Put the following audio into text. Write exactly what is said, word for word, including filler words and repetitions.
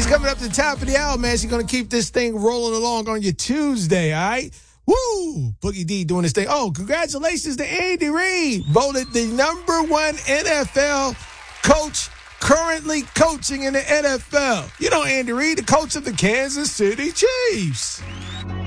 coming up to the top of the hour, man. She's going to keep this thing rolling along on your Tuesday, all right? Woo! Boogie D doing this thing. Oh, congratulations to Andy Reid, voted the number one N F L coach currently coaching in the N F L. You know Andy Reid, the coach of the Kansas City Chiefs.